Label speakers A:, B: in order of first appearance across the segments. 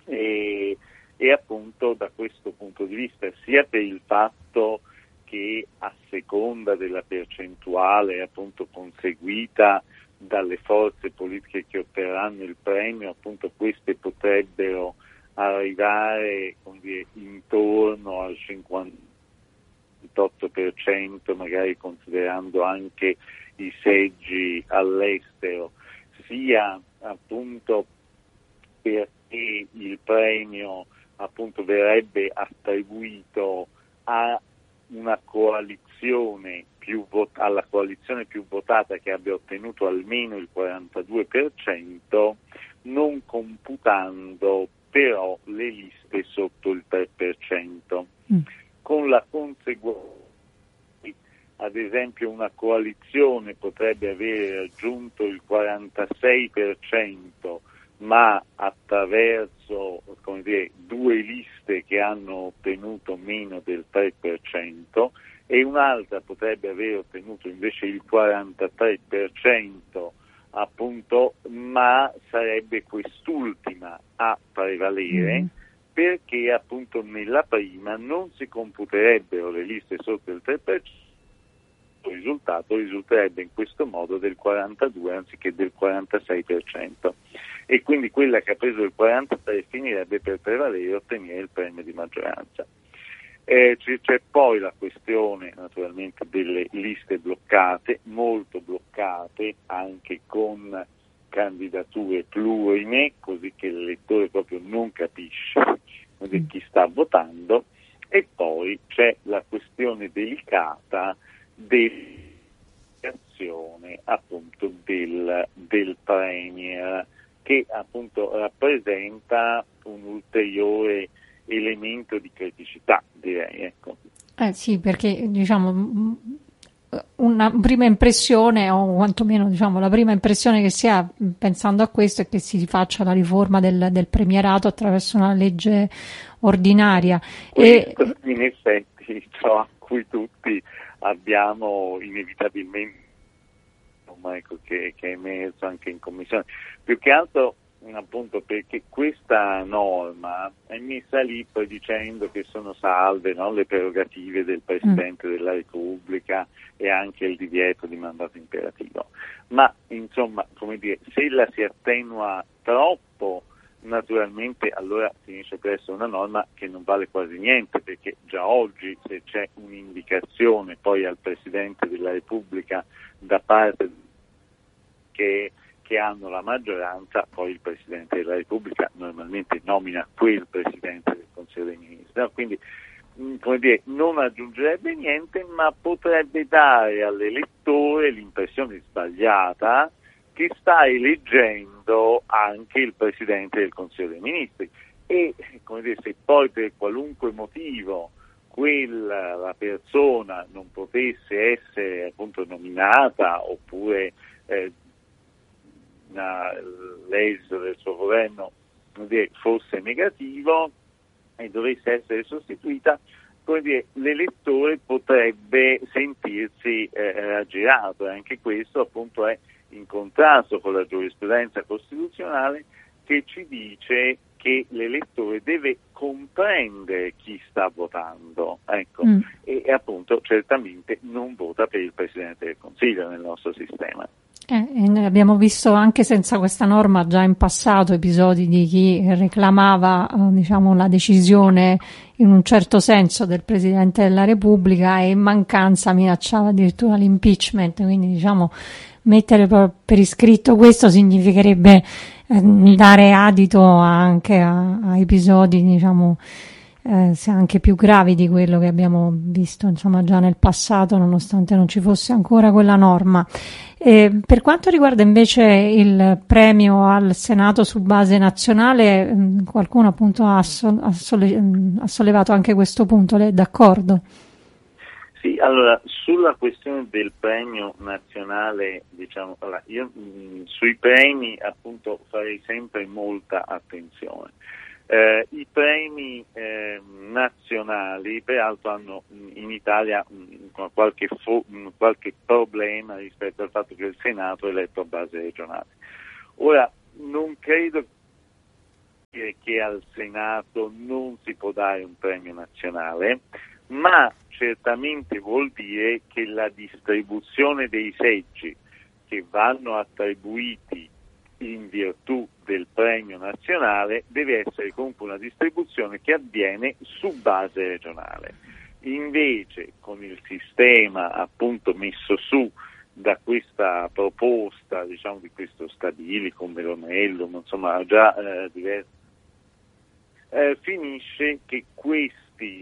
A: e appunto da questo punto di vista, sia per il fatto che a seconda della percentuale appunto conseguita dalle forze politiche che otterranno il premio, appunto queste potrebbero arrivare, come dire, intorno al 58%, magari considerando anche i seggi all'estero, sia appunto perché il premio appunto verrebbe attribuito a una coalizione alla coalizione più votata che abbia ottenuto almeno il 42%, non computando però le liste sotto il 3%, con la conseguenza, ad esempio, una coalizione potrebbe avere raggiunto il 46%, ma attraverso, come dire, due liste che hanno ottenuto meno del 3%, e un'altra potrebbe aver ottenuto invece il 43%, appunto, ma sarebbe quest'ultima a prevalere, perché appunto nella prima non si computerebbero le liste sotto il 3%, il risultato risulterebbe in questo modo del 42% anziché del 46%, e quindi quella che ha preso il 43% finirebbe per prevalere e ottenere il premio di maggioranza. C'è poi la questione naturalmente delle liste bloccate, molto bloccate, anche con candidature plurime, così che l'elettore proprio non capisce chi sta votando, e poi c'è la questione delicata dell'elezione appunto del premier, che appunto rappresenta un ulteriore elemento di criticità, direi, ecco.
B: Sì, perché diciamo una prima impressione, o quantomeno diciamo la prima impressione che si ha pensando a questo, è che si faccia la riforma del premierato attraverso una legge ordinaria.
A: Questo in effetti ciò a cui tutti abbiamo inevitabilmente, ecco, che è emerso anche in commissione, più che altro appunto perché questa norma è messa lì poi dicendo che sono salve, no, le prerogative del Presidente della Repubblica e anche il divieto di mandato imperativo, ma insomma, come dire, se la si attenua troppo, naturalmente allora finisce per essere una norma che non vale quasi niente, perché già oggi se c'è un'indicazione poi al Presidente della Repubblica da parte che hanno la maggioranza, poi il Presidente della Repubblica normalmente nomina quel Presidente del Consiglio dei Ministri, no? Quindi come dire, non aggiungerebbe niente, ma potrebbe dare all'elettore l'impressione sbagliata che sta eleggendo anche il Presidente del Consiglio dei Ministri, e come dire, se poi per qualunque motivo la persona non potesse essere appunto nominata, oppure l'esito del suo governo fosse negativo e dovesse essere sostituita, come dire, l'elettore potrebbe sentirsi raggirato, e anche questo appunto è in contrasto con la giurisprudenza costituzionale, che ci dice che l'elettore deve comprendere chi sta votando, ecco, e appunto certamente non vota per il Presidente del Consiglio nel nostro sistema.
B: E noi abbiamo visto anche senza questa norma già in passato episodi di chi reclamava diciamo la decisione in un certo senso del Presidente della Repubblica e in mancanza minacciava addirittura l'impeachment, quindi diciamo mettere per iscritto questo significherebbe dare adito anche a episodi diciamo anche più gravi di quello che abbiamo visto insomma già nel passato, nonostante non ci fosse ancora quella norma. Per quanto riguarda invece il premio al Senato su base nazionale, qualcuno appunto ha sollevato anche questo punto, lei è d'accordo?
A: Sì, allora sulla questione del premio nazionale, diciamo, allora, io sui premi appunto farei sempre molta attenzione. I premi nazionali peraltro hanno in Italia qualche problema rispetto al fatto che il Senato è eletto a base regionale. Ora, non credo che che al Senato non si può dare un premio nazionale, ma certamente vuol dire che la distribuzione dei seggi che vanno attribuiti in virtù del premio nazionale deve essere comunque una distribuzione che avviene su base regionale. Invece con il sistema appunto messo su da questa proposta, diciamo, di questo Stabili con Melonello, insomma già diversi, finisce che questi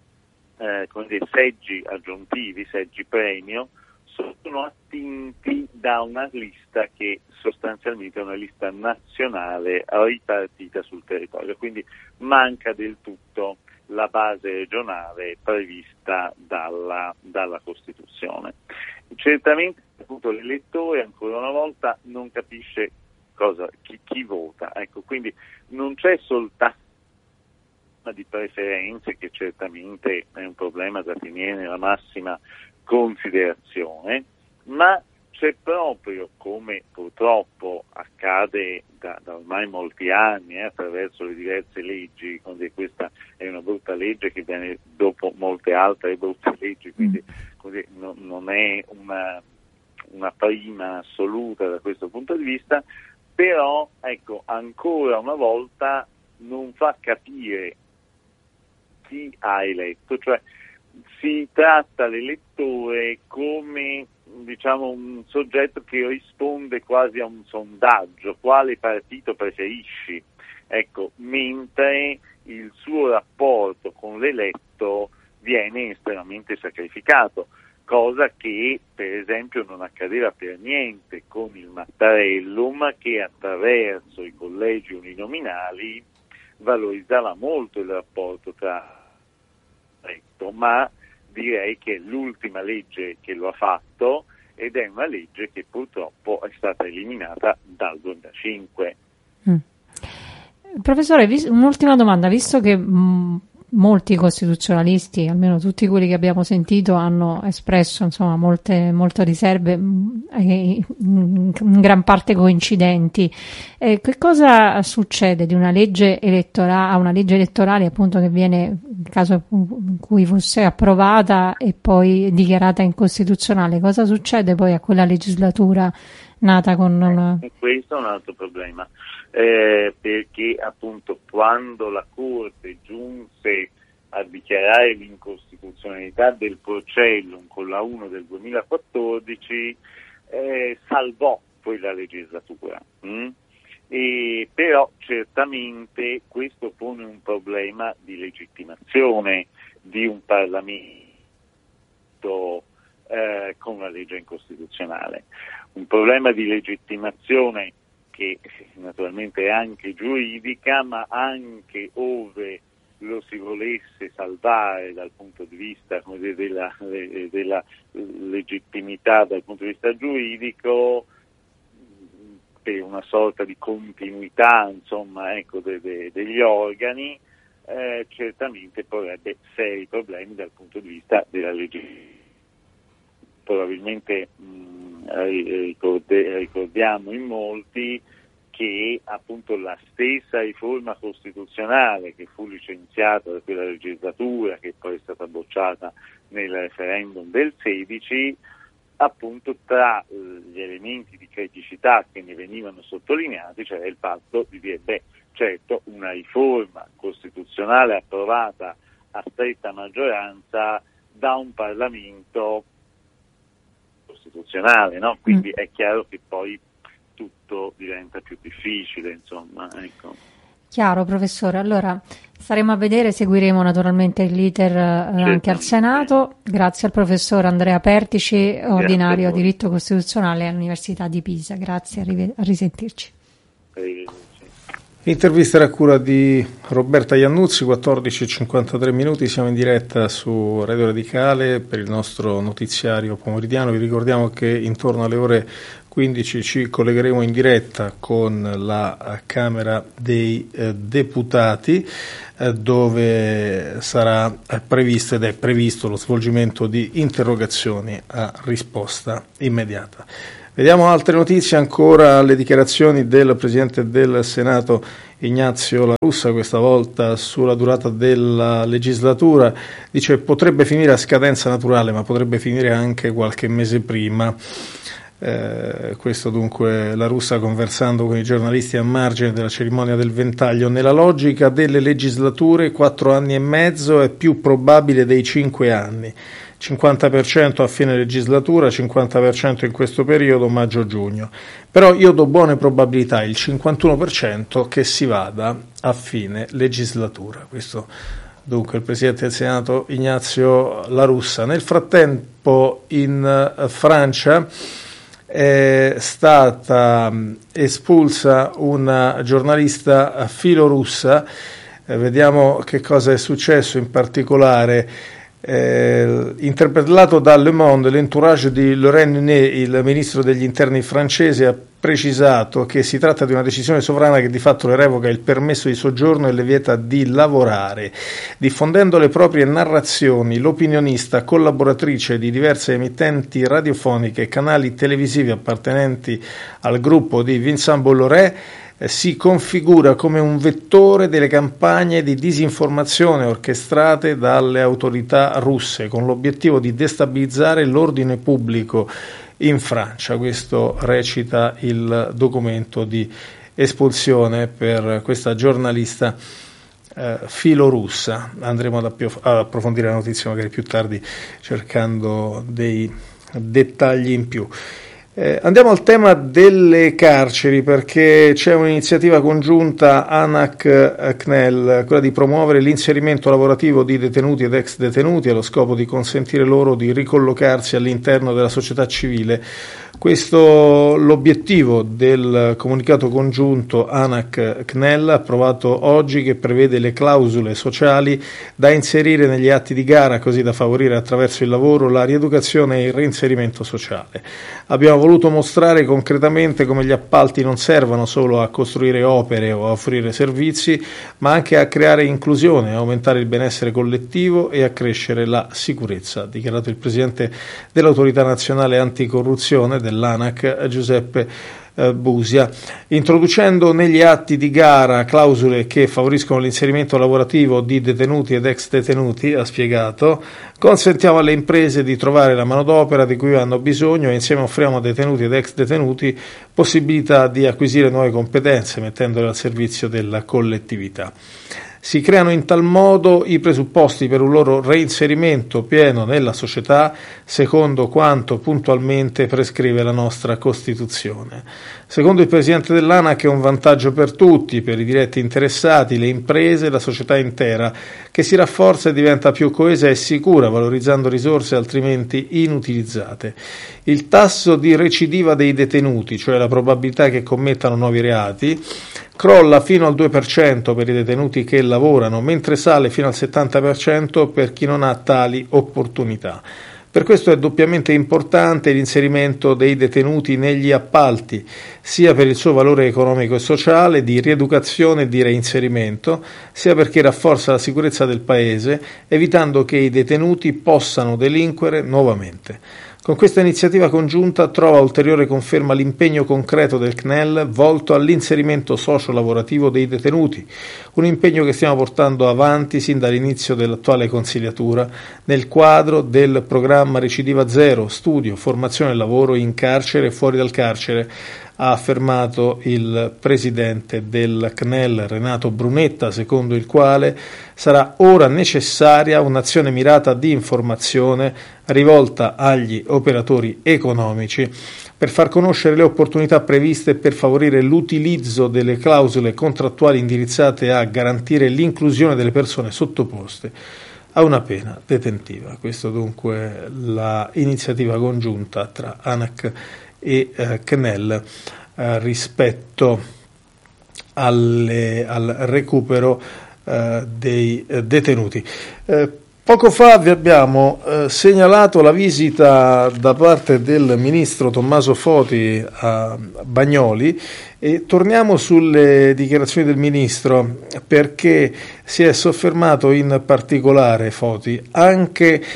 A: seggi aggiuntivi, seggi premio, sono attinti da una lista che sostanzialmente è una lista nazionale ripartita sul territorio, quindi manca del tutto la base regionale prevista dalla Costituzione. Certamente appunto l'elettore ancora una volta non capisce chi vota, ecco, quindi non c'è soltanto di preferenze, che certamente è un problema da tenere nella massima considerazione, ma c'è proprio, come purtroppo accade da ormai molti anni attraverso le diverse leggi, quindi questa è una brutta legge che viene dopo molte altre brutte leggi, quindi così non è una prima assoluta da questo punto di vista, però ecco, ancora una volta non fa capire chi ha eletto, cioè si tratta l'elettore come, diciamo, un soggetto che risponde quasi a un sondaggio: quale partito preferisci? Ecco, mentre il suo rapporto con l'eletto viene estremamente sacrificato, cosa che per esempio non accadeva per niente con il Mattarellum, che attraverso i collegi uninominali valorizzava molto il rapporto tra eletto, ma direi che è l'ultima legge che lo ha fatto, ed è una legge che purtroppo è stata eliminata dal 2005.
B: Professore, un'ultima domanda, visto che molti costituzionalisti, almeno tutti quelli che abbiamo sentito, hanno espresso insomma molte riserve, in gran parte coincidenti. Che cosa succede di una legge elettorale a una legge elettorale, appunto, che viene, nel caso in cui fosse approvata e poi dichiarata incostituzionale? Cosa succede poi a quella legislatura nata con una...
A: Questo è un altro problema. Perché appunto quando la Corte giunse a dichiarare l'incostituzionalità del Porcellum con la 1 del 2014 salvò poi la legislatura, però certamente questo pone un problema di legittimazione di un Parlamento con una legge incostituzionale, un problema di legittimazione che naturalmente è anche giuridica, ma anche ove lo si volesse salvare dal punto di vista, come dire, della legittimità dal punto di vista giuridico, per una sorta di continuità, insomma, ecco, degli organi, certamente porrebbe seri problemi dal punto di vista della legittimità. Probabilmente ricordiamo in molti che appunto la stessa riforma costituzionale che fu licenziata da quella legislatura, che poi è stata bocciata nel referendum del 16, appunto tra gli elementi di criticità che ne venivano sottolineati c'era il fatto di dire, certo, una riforma costituzionale approvata a stretta maggioranza da un Parlamento costituzionale, no? Quindi è chiaro che poi tutto diventa più difficile, insomma, ecco.
B: Chiaro, professore. Allora staremo a vedere, seguiremo naturalmente l'iter anche al Senato. Grazie al professor Andrea Pertici, ordinario diritto costituzionale all'Università di Pisa. Grazie, a risentirci.
C: Intervista a cura di Roberta Iannuzzi, 14:53 minuti, siamo in diretta su Radio Radicale per il nostro notiziario pomeridiano. Vi ricordiamo che intorno alle ore 15 ci collegheremo in diretta con la Camera dei Deputati, dove sarà previsto ed è previsto lo svolgimento di interrogazioni a risposta immediata. Vediamo altre notizie, ancora le dichiarazioni del Presidente del Senato Ignazio La Russa, questa volta sulla durata della legislatura. Dice: potrebbe finire a scadenza naturale, ma potrebbe finire anche qualche mese prima. Questo dunque La Russa conversando con i giornalisti a margine della cerimonia del Ventaglio. Nella logica delle legislature 4 anni e mezzo è più probabile dei 5 anni, 50% a fine legislatura, 50% in questo periodo maggio-giugno, però io do buone probabilità, il 51%, che si vada a fine legislatura. Questo dunque il Presidente del Senato Ignazio La Russa. Nel frattempo in Francia è stata espulsa una giornalista filorussa. Vediamo che cosa è successo in particolare. Interpretato da Le Monde, l'entourage di Laurent Nunez, il ministro degli interni francese, ha precisato che si tratta di una decisione sovrana che di fatto le revoca il permesso di soggiorno e le vieta di lavorare. Diffondendo le proprie narrazioni, l'opinionista, collaboratrice di diverse emittenti radiofoniche e canali televisivi appartenenti al gruppo di Vincent Bolloré, si configura come un vettore delle campagne di disinformazione orchestrate dalle autorità russe con l'obiettivo di destabilizzare l'ordine pubblico in Francia. Questo recita il documento di espulsione per questa giornalista filorussa. Andremo ad approfondire la notizia magari più tardi cercando dei dettagli in più. Andiamo al tema delle carceri, perché c'è un'iniziativa congiunta ANAC-CNEL, quella di promuovere l'inserimento lavorativo di detenuti ed ex detenuti allo scopo di consentire loro di ricollocarsi all'interno della società civile. Questo l'obiettivo del comunicato congiunto ANAC-CNEL approvato oggi, che prevede le clausole sociali da inserire negli atti di gara, così da favorire attraverso il lavoro la rieducazione e il reinserimento sociale. Abbiamo voluto mostrare concretamente come gli appalti non servano solo a costruire opere o a offrire servizi, ma anche a creare inclusione, a aumentare il benessere collettivo e a crescere la sicurezza, ha dichiarato il presidente dell'Autorità Nazionale Anticorruzione dell'ANAC, Giuseppe Busia. Introducendo negli atti di gara clausole che favoriscono l'inserimento lavorativo di detenuti ed ex detenuti, ha spiegato, consentiamo alle imprese di trovare la manodopera di cui hanno bisogno e insieme offriamo a detenuti ed ex detenuti possibilità di acquisire nuove competenze mettendole al servizio della collettività. Si creano in tal modo i presupposti per un loro reinserimento pieno nella società, secondo quanto puntualmente prescrive la nostra Costituzione. Secondo il Presidente dell'ANAC è un vantaggio per tutti, per i diretti interessati, le imprese, la società intera, che si rafforza e diventa più coesa e sicura, valorizzando risorse altrimenti inutilizzate. Il tasso di recidiva dei detenuti, cioè la probabilità che commettano nuovi reati, crolla fino al 2% per i detenuti che lavorano, mentre sale fino al 70% per chi non ha tali opportunità. Per questo è doppiamente importante l'inserimento dei detenuti negli appalti, sia per il suo valore economico e sociale, di rieducazione e di reinserimento, sia perché rafforza la sicurezza del Paese, evitando che i detenuti possano delinquere nuovamente. Con questa iniziativa congiunta trova ulteriore conferma l'impegno concreto del CNEL volto all'inserimento socio-lavorativo dei detenuti, un impegno che stiamo portando avanti sin dall'inizio dell'attuale consigliatura nel quadro del programma Recidiva Zero, studio, formazione e lavoro in carcere e fuori dal carcere, ha affermato il presidente del CNEL Renato Brunetta, secondo il quale sarà ora necessaria un'azione mirata di informazione rivolta agli operatori economici per far conoscere le opportunità previste e per favorire l'utilizzo delle clausole contrattuali indirizzate a garantire l'inclusione delle persone sottoposte a una pena detentiva. Questo dunque l'iniziativa congiunta tra ANAC e CNEL rispetto al recupero dei detenuti. Poco fa vi abbiamo segnalato la visita da parte del ministro Tommaso Foti a Bagnoli e torniamo sulle dichiarazioni del ministro, perché si è soffermato in particolare Foti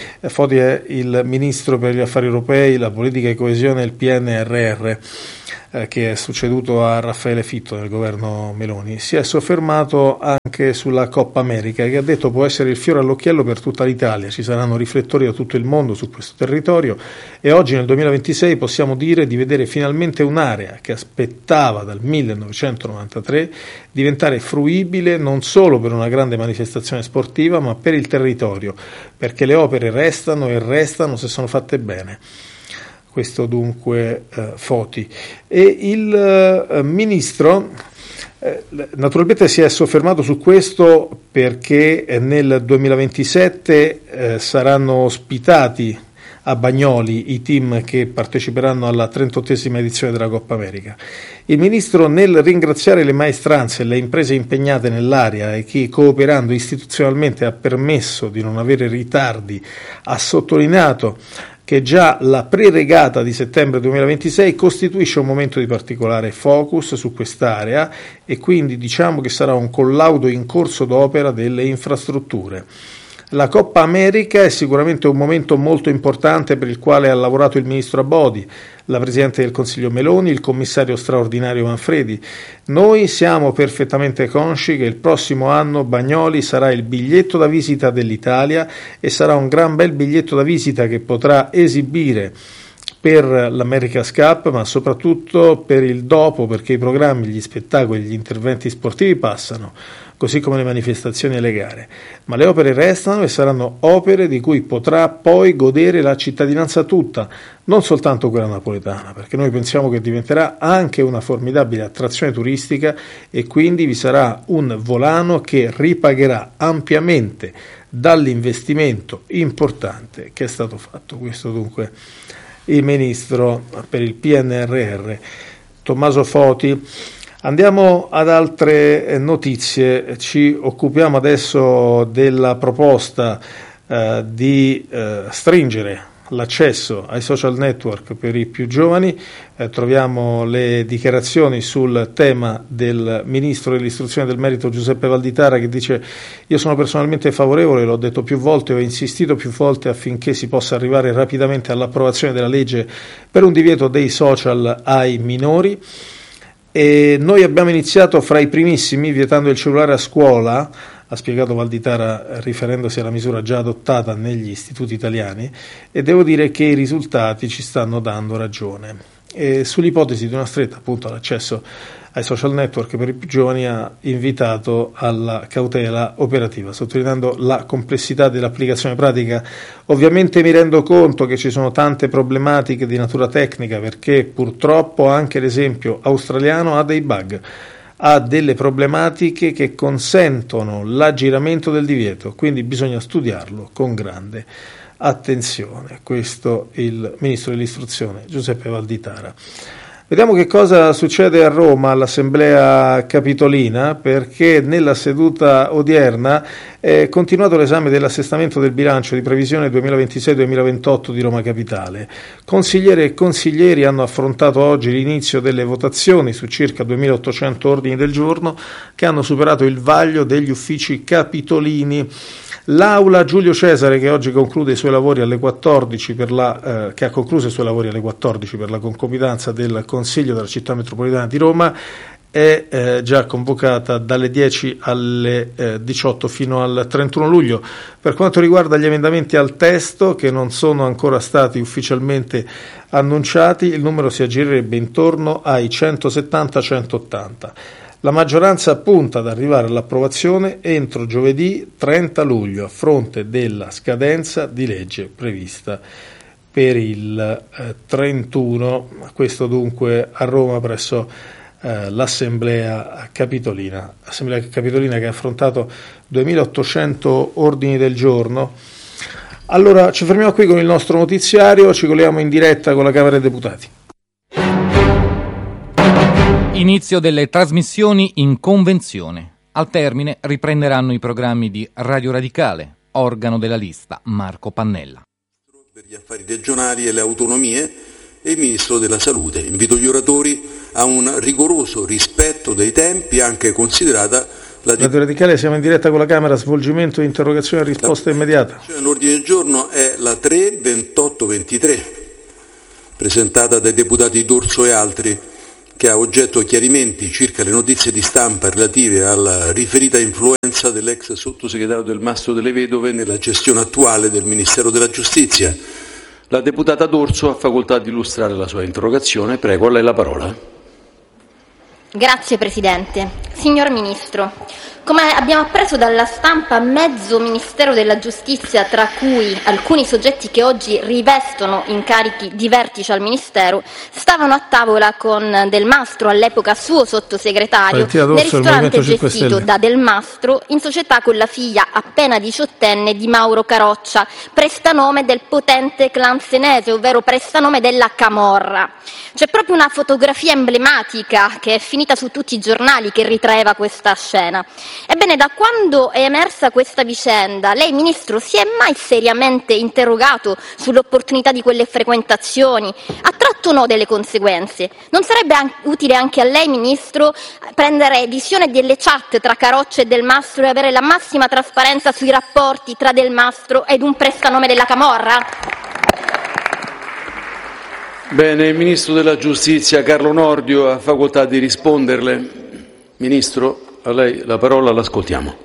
C: è il ministro per gli affari europei, la politica di coesione e il PNRR. che è succeduto a Raffaele Fitto nel governo Meloni, si è soffermato anche sulla Coppa America, che ha detto può essere il fiore all'occhiello per tutta l'Italia, ci saranno riflettori da tutto il mondo su questo territorio e oggi nel 2026 possiamo dire di vedere finalmente un'area che aspettava dal 1993 diventare fruibile non solo per una grande manifestazione sportiva ma per il territorio, perché le opere restano e restano se sono fatte bene. Questo dunque Foti. E il ministro naturalmente si è soffermato su questo perché nel 2027 saranno ospitati a Bagnoli i team che parteciperanno alla 38esima edizione della Coppa America. Il ministro, nel ringraziare le maestranze e le imprese impegnate nell'area e che cooperando istituzionalmente ha permesso di non avere ritardi, ha sottolineato che già la pre-regata di settembre 2026 costituisce un momento di particolare focus su quest'area e quindi diciamo che sarà un collaudo in corso d'opera delle infrastrutture. La Coppa America è sicuramente un momento molto importante per il quale ha lavorato il ministro Abodi, la Presidente del Consiglio Meloni, il commissario straordinario Manfredi. Noi siamo perfettamente consci che il prossimo anno Bagnoli sarà il biglietto da visita dell'Italia e sarà un gran bel biglietto da visita che potrà esibire per l'America's Cup, ma soprattutto per il dopo, perché i programmi, gli spettacoli, gli interventi sportivi passano, così come le manifestazioni e le gare, ma le opere restano e saranno opere di cui potrà poi godere la cittadinanza tutta, non soltanto quella napoletana, perché noi pensiamo che diventerà anche una formidabile attrazione turistica e quindi vi sarà un volano che ripagherà ampiamente dall'investimento importante che è stato fatto. Questo dunque il ministro per il PNRR Tommaso Foti. Andiamo ad altre notizie, ci occupiamo adesso della proposta di stringere l'accesso ai social network per i più giovani. Troviamo le dichiarazioni sul tema del Ministro dell'Istruzione e del Merito Giuseppe Valditara, che dice: io sono personalmente favorevole, l'ho detto più volte, ho insistito più volte affinché si possa arrivare rapidamente all'approvazione della legge per un divieto dei social ai minori. E noi abbiamo iniziato fra i primissimi vietando il cellulare a scuola, ha spiegato Valditara riferendosi alla misura già adottata negli istituti italiani, e devo dire che i risultati ci stanno dando ragione. E sull'ipotesi di una stretta appunto all'accesso ai social network per i più giovani ha invitato alla cautela operativa, sottolineando la complessità dell'applicazione pratica. Ovviamente mi rendo conto che ci sono tante problematiche di natura tecnica, perché purtroppo anche l'esempio australiano ha dei bug, ha delle problematiche che consentono l'aggiramento del divieto, quindi bisogna studiarlo con grande attenzione. Questo il Ministro dell'Istruzione Giuseppe Valditara. Vediamo che cosa succede a Roma all'Assemblea Capitolina, perché nella seduta odierna è continuato l'esame dell'assestamento del bilancio di previsione 2026-2028 di Roma Capitale. Consigliere e consiglieri hanno affrontato oggi l'inizio delle votazioni su circa 2.800 ordini del giorno che hanno superato il vaglio degli uffici capitolini. L'Aula Giulio Cesare, che oggi conclude i suoi lavori alle 14 che ha concluso i suoi lavori alle 14 per la concomitanza del Consiglio della Città Metropolitana di Roma, è già convocata dalle 10 alle 18 fino al 31 luglio. Per quanto riguarda gli emendamenti al testo, che non sono ancora stati ufficialmente annunciati, il numero si aggirerebbe intorno ai 170-180. La maggioranza punta ad arrivare all'approvazione entro giovedì 30 luglio, a fronte della scadenza di legge prevista per il 31. Questo dunque a Roma presso l'Assemblea Capitolina. Assemblea Capitolina che ha affrontato 2.800 ordini del giorno. Allora ci fermiamo qui con il nostro notiziario, ci colleghiamo in diretta con la Camera dei Deputati.
D: Inizio delle trasmissioni in convenzione. Al termine riprenderanno i programmi di Radio Radicale, organo della lista Marco Pannella.
E: Per gli affari regionali e le autonomie e il Ministro della Salute. Invito gli oratori a un rigoroso rispetto dei tempi, anche considerata la
C: Radio Radicale, siamo in diretta con la Camera, svolgimento di interrogazione e risposta immediata.
E: L'ordine del giorno è la 3-2823, presentata dai deputati D'Orso e altri, che ha oggetto chiarimenti circa le notizie di stampa relative alla riferita influenza dell'ex sottosegretario Del Mastro delle Vedove nella gestione attuale del Ministero della Giustizia. La deputata D'Orso ha facoltà di illustrare la sua interrogazione. Prego, a lei la parola.
F: Grazie Presidente. Signor Ministro, come abbiamo appreso dalla stampa, mezzo Ministero della Giustizia, tra cui alcuni soggetti che oggi rivestono incarichi di vertice al Ministero, stavano a tavola con Del Mastro, all'epoca suo sottosegretario, nel ristorante gestito da Del Mastro in società con la figlia appena 18enne di Mauro Caroccia, prestanome del potente clan senese, ovvero prestanome della Camorra. C'è proprio una fotografia emblematica che è finita su tutti i giornali che ritraeva questa scena. Ebbene, da quando è emersa questa vicenda, lei, Ministro, si è mai seriamente interrogato sull'opportunità di quelle frequentazioni? Ha tratto no delle conseguenze? Non sarebbe utile anche a lei, Ministro, prendere visione delle chat tra Caroccia e Del Mastro e avere la massima trasparenza sui rapporti tra Del Mastro ed un prestanome della Camorra?
E: Bene, il Ministro della Giustizia Carlo Nordio ha facoltà di risponderle. Ministro, a lei la parola, l'ascoltiamo.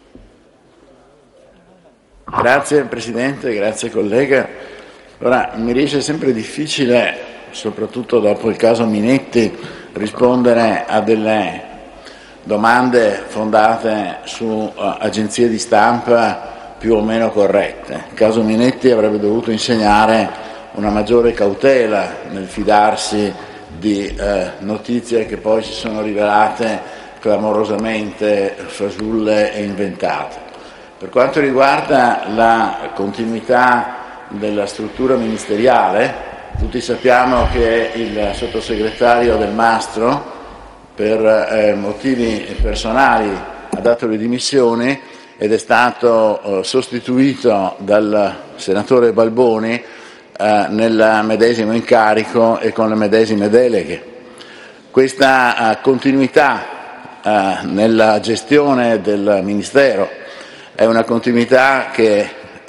G: Grazie Presidente, grazie collega. Allora, mi riesce sempre difficile, soprattutto dopo il caso Minetti, rispondere a delle domande fondate su agenzie di stampa più o meno corrette. Il caso Minetti avrebbe dovuto insegnare una maggiore cautela nel fidarsi di notizie che poi si sono rivelate clamorosamente fasulle e inventate. Per quanto riguarda la continuità della struttura ministeriale, tutti sappiamo che il sottosegretario Del Mastro, per motivi personali, ha dato le dimissioni ed è stato sostituito dal senatore Balboni nel medesimo incarico e con le medesime deleghe. Questa continuità nella gestione del Ministero è una continuità che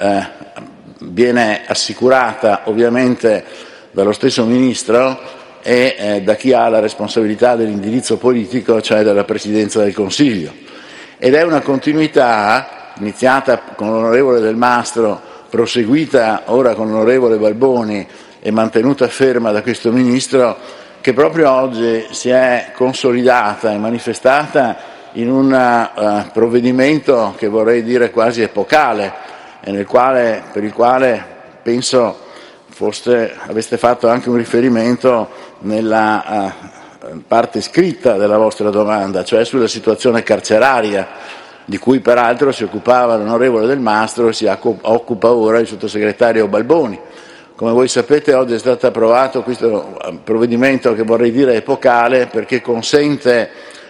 G: viene assicurata ovviamente dallo stesso Ministro e da chi ha la responsabilità dell'indirizzo politico, cioè dalla Presidenza del Consiglio. Ed è una continuità iniziata con l'onorevole Del Mastro, proseguita ora con l'onorevole Balboni e mantenuta ferma da questo Ministro, che proprio oggi si è consolidata e manifestata in un provvedimento che vorrei dire quasi epocale, e per il quale penso forse aveste fatto anche un riferimento nella parte scritta della vostra domanda, cioè sulla situazione carceraria, di cui peraltro si occupava l'onorevole Del Mastro e si occupa ora il sottosegretario Balboni. Come voi sapete, oggi è stato approvato questo provvedimento che vorrei dire epocale, perché consente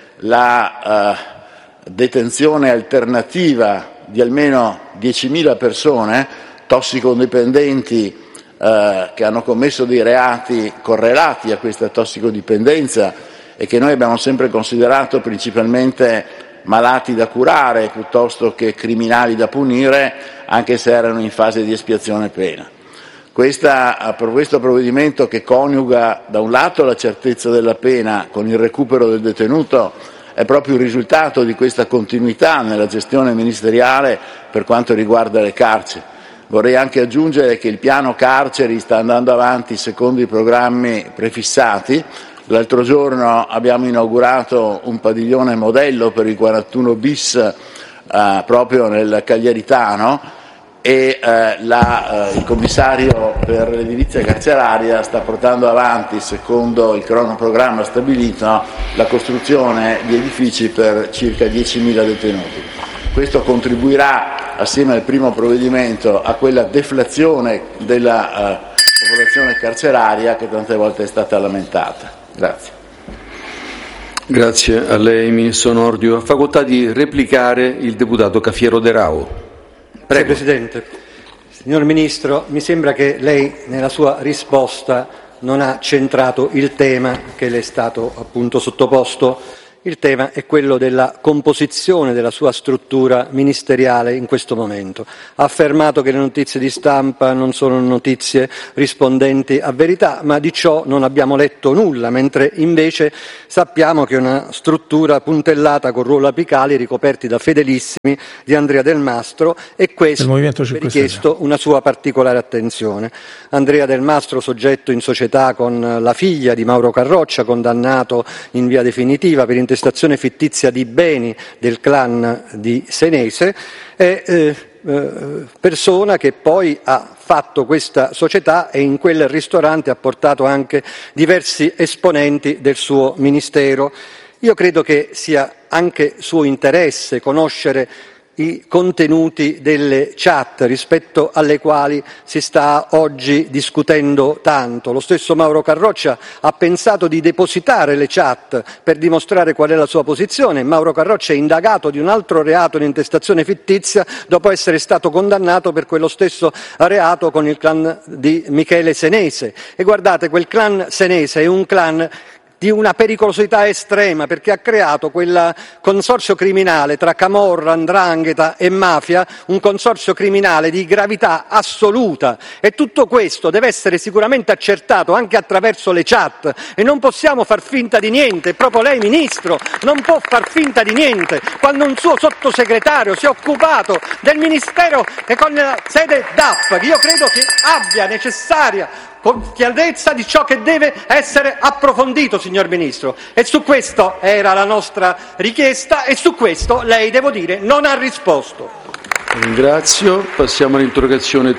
G: la detenzione alternativa di almeno 10.000 persone tossicodipendenti che hanno commesso dei reati correlati a questa tossicodipendenza e che noi abbiamo sempre considerato principalmente malati da curare piuttosto che criminali da punire, anche se erano in fase di espiazione pena. Questo provvedimento, che coniuga da un lato la certezza della pena con il recupero del detenuto, è proprio il risultato di questa continuità nella gestione ministeriale per quanto riguarda le carceri. Vorrei anche aggiungere che il piano carceri sta andando avanti secondo i programmi prefissati. L'altro giorno abbiamo inaugurato un padiglione modello per il 41 bis proprio nel Cagliaritano e il commissario per l'edilizia carceraria sta portando avanti, secondo il cronoprogramma stabilito, la costruzione di edifici per circa 10.000 detenuti. Questo contribuirà, assieme al primo provvedimento, a quella deflazione della popolazione carceraria che tante volte è stata lamentata. Grazie.
E: Grazie a lei, Ministro Nordio. Ha facoltà di replicare il deputato Cafiero De Rao.
H: Prego. Presidente. Signor Ministro, mi sembra che lei nella sua risposta non ha centrato il tema che le è stato appunto sottoposto Il tema è quello della composizione della sua struttura ministeriale in questo momento. Ha affermato che le notizie di stampa non sono notizie rispondenti a verità, ma di ciò non abbiamo letto nulla, mentre invece sappiamo che è una struttura puntellata con ruoli apicali ricoperti da fedelissimi di Andrea Del Mastro, e questo ha richiesto una sua particolare attenzione. Andrea Del Mastro, soggetto in società con la figlia di Mauro Carroccia, condannato in via definitiva per intestazione fittizia di beni del clan di Senese, è persona che poi ha fatto questa società e in quel ristorante ha portato anche diversi esponenti del suo ministero. Io credo che sia anche suo interesse conoscere i contenuti delle chat rispetto alle quali si sta oggi discutendo tanto. Lo stesso Mauro Carroccia ha pensato di depositare le chat per dimostrare qual è la sua posizione. Mauro Carroccia è indagato di un altro reato di intestazione fittizia dopo essere stato condannato per quello stesso reato con il clan di Michele Senese. E guardate, quel clan Senese è un clan di una pericolosità estrema, perché ha creato quel consorzio criminale tra camorra, 'ndrangheta e mafia, un consorzio criminale di gravità assoluta, e tutto questo deve essere sicuramente accertato anche attraverso le chat, e non possiamo far finta di niente. Proprio lei, Ministro, non può far finta di niente quando un suo sottosegretario si è occupato del Ministero e con la sede DAP, che io credo che abbia necessaria chiarezza di ciò che deve essere approfondito, signor Ministro. E su questo era la nostra richiesta, e su questo lei, devo dire, non ha risposto.
E: Ringrazio. Passiamo all'interrogazione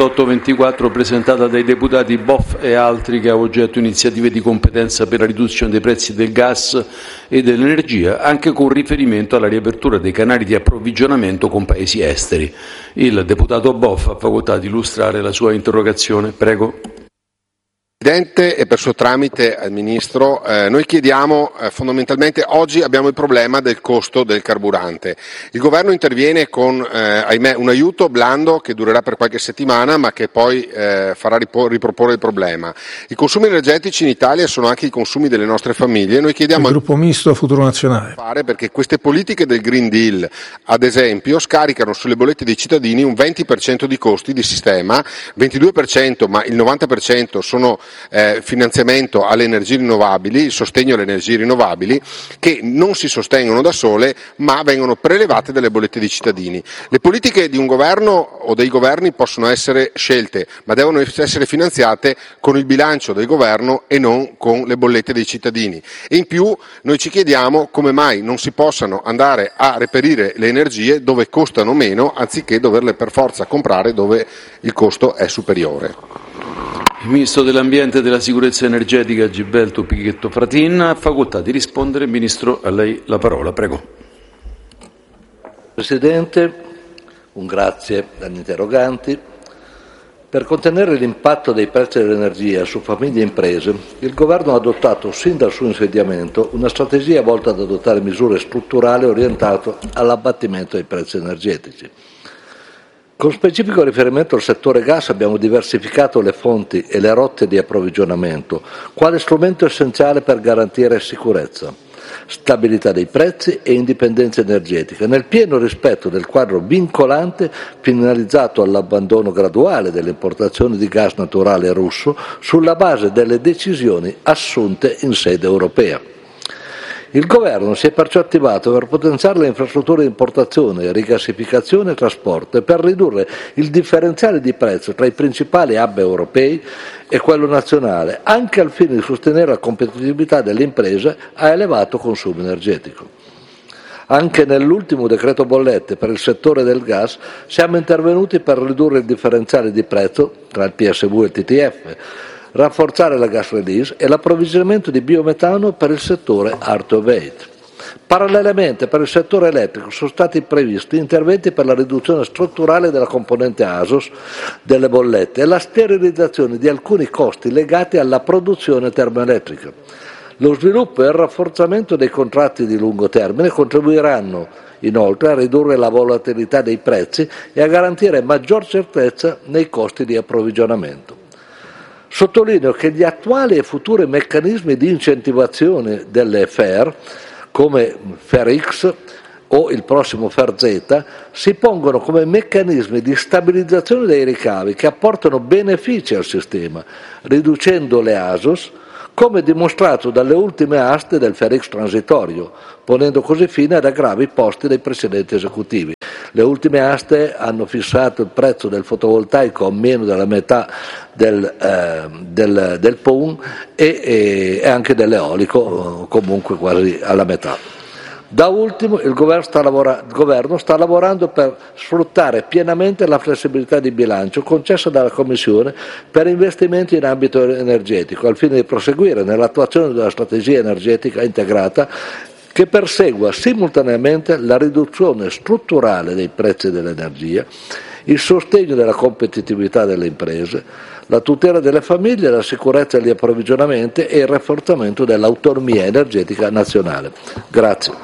E: 3-2824 presentata dai deputati Boff e altri, che ha oggetto iniziative di competenza per la riduzione dei prezzi del gas e dell'energia, anche con riferimento alla riapertura dei canali di approvvigionamento con paesi esteri. Il deputato Boff ha facoltà di illustrare la sua interrogazione. Prego.
I: Presidente, e per suo tramite al Ministro, noi chiediamo fondamentalmente, oggi abbiamo il problema del costo del carburante. Il Governo interviene con, ahimè, un aiuto blando che durerà per qualche settimana, ma che poi farà riproporre il problema. I consumi energetici in Italia sono anche i consumi delle nostre famiglie. Noi chiediamo
C: il gruppo misto Futuro Nazionale
I: perché queste politiche del Green Deal, ad esempio, scaricano sulle bollette dei cittadini un 20% di costi di sistema, 22%, ma il 90% sono finanziamento alle energie rinnovabili, il sostegno alle energie rinnovabili, che non si sostengono da sole ma vengono prelevate dalle bollette dei cittadini. Le politiche di un governo o dei governi possono essere scelte, ma devono essere finanziate con il bilancio del governo e non con le bollette dei cittadini. E in più noi ci chiediamo come mai non si possano andare a reperire le energie dove costano meno, anziché doverle per forza comprare dove il costo è superiore.
E: Il Ministro dell'Ambiente e della Sicurezza Energetica Gilberto Pichetto Fratin ha facoltà di rispondere. Ministro, a lei la parola. Prego.
J: Presidente, un grazie agli interroganti. Per contenere l'impatto dei prezzi dell'energia su famiglie e imprese, il Governo ha adottato sin dal suo insediamento una strategia volta ad adottare misure strutturali orientate all'abbattimento dei prezzi energetici. Con specifico riferimento al settore gas abbiamo diversificato le fonti e le rotte di approvvigionamento, quale strumento essenziale per garantire sicurezza, stabilità dei prezzi e indipendenza energetica, nel pieno rispetto del quadro vincolante finalizzato all'abbandono graduale delle importazioni di gas naturale russo sulla base delle decisioni assunte in sede europea. Il Governo si è perciò attivato per potenziare le infrastrutture di importazione, rigassificazione e trasporto, e per ridurre il differenziale di prezzo tra i principali hub europei e quello nazionale, anche al fine di sostenere la competitività delle imprese a elevato consumo energetico. Anche nell'ultimo decreto bollette per il settore del gas siamo intervenuti per ridurre il differenziale di prezzo tra il PSV e il TTF, rafforzare la gas release e l'approvvigionamento di biometano per il settore hard to abate. Parallelamente per il settore elettrico sono stati previsti interventi per la riduzione strutturale della componente ASOS delle bollette e la sterilizzazione di alcuni costi legati alla produzione termoelettrica. Lo sviluppo e il rafforzamento dei contratti di lungo termine contribuiranno inoltre a ridurre la volatilità dei prezzi e a garantire maggior certezza nei costi di approvvigionamento. Sottolineo che gli attuali e futuri meccanismi di incentivazione delle FER come FER-X o il prossimo FER-Z si pongono come meccanismi di stabilizzazione dei ricavi che apportano benefici al sistema, riducendo le ASOS, come dimostrato dalle ultime aste del FER-X transitorio, ponendo così fine ad aggravi posti dai precedenti esecutivi. Le ultime aste hanno fissato il prezzo del fotovoltaico a meno della metà del PUN e anche dell'eolico comunque quasi alla metà. Da ultimo, il Governo sta lavorando per sfruttare pienamente la flessibilità di bilancio concessa dalla Commissione per investimenti in ambito energetico, al fine di proseguire nell'attuazione della strategia energetica integrata che persegua simultaneamente la riduzione strutturale dei prezzi dell'energia, il sostegno della competitività delle imprese, la tutela delle famiglie, la sicurezza degli approvvigionamenti e il rafforzamento dell'autonomia energetica nazionale. Grazie.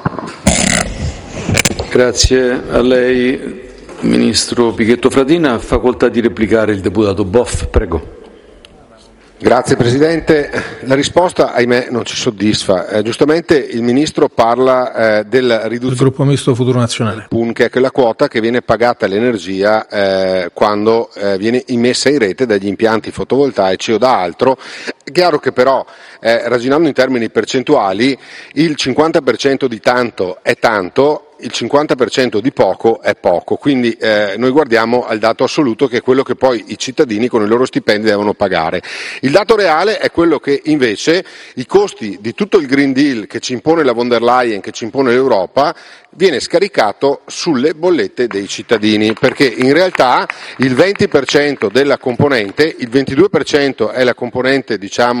E: Grazie a lei, Ministro Pichetto Fratin. Ha facoltà di replicare il deputato Boff, prego.
I: Grazie Presidente. La risposta, ahimè, non ci soddisfa. Giustamente il Ministro parla della riduzione
C: del gruppo misto Futuro Nazionale,
I: PUN, che è quella quota che viene pagata all'energia quando viene immessa in rete dagli impianti fotovoltaici o da altro. È chiaro che però, ragionando in termini percentuali, il 50% di tanto è tanto, il 50% di poco è poco, quindi noi guardiamo al dato assoluto, che è quello che poi i cittadini con i loro stipendi devono pagare. Il dato reale è quello che invece i costi di tutto il Green Deal che ci impone la von der Leyen, che ci impone l'Europa, viene scaricato sulle bollette dei cittadini, perché in realtà il 20% della componente, il 22% è la componente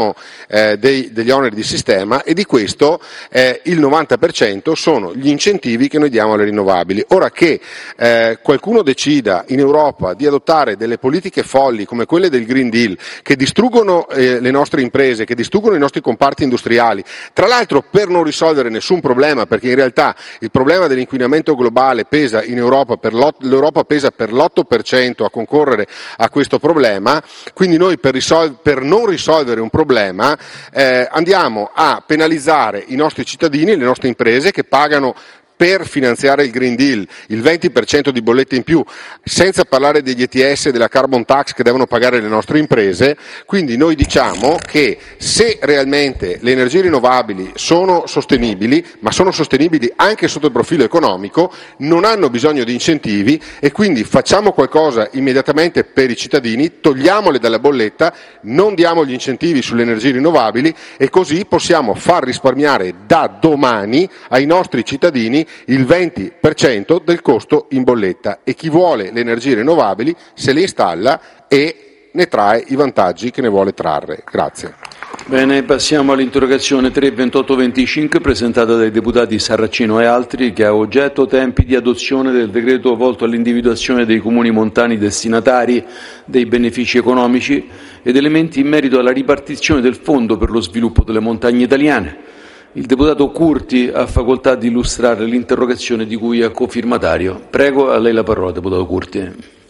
I: degli oneri di sistema, e di questo il 90% sono gli incentivi che noi diamo alle rinnovabili. Ora che qualcuno decida in Europa di adottare delle politiche folli come quelle del Green Deal, che distruggono le nostre imprese, che distruggono i nostri comparti industriali, tra l'altro per non risolvere nessun problema, perché in realtà il problema dell'inquinamento globale pesa in Europa, l'Europa pesa per l'8% a concorrere a questo problema, quindi noi per non risolvere un problema andiamo a penalizzare i nostri cittadini, le nostre imprese che pagano per finanziare il Green Deal il 20% di bollette in più, senza parlare degli ETS e della carbon tax che devono pagare le nostre imprese. Quindi noi diciamo che se realmente le energie rinnovabili sono sostenibili, ma sono sostenibili anche sotto il profilo economico, non hanno bisogno di incentivi, e quindi facciamo qualcosa immediatamente per i cittadini, togliamole dalla bolletta, non diamo gli incentivi sulle energie rinnovabili, e così possiamo far risparmiare da domani ai nostri cittadini il 20% del costo in bolletta, e chi vuole le energie rinnovabili se le installa e ne trae i vantaggi che ne vuole trarre. Grazie.
E: Bene, passiamo all'interrogazione 32825 presentata dai deputati Saracino e altri, che ha oggetto tempi di adozione del decreto volto all'individuazione dei comuni montani destinatari dei benefici economici ed elementi in merito alla ripartizione del Fondo per lo sviluppo delle montagne italiane. Il deputato Curti ha facoltà di illustrare l'interrogazione di cui è cofirmatario. Prego, a lei la parola, deputato Curti.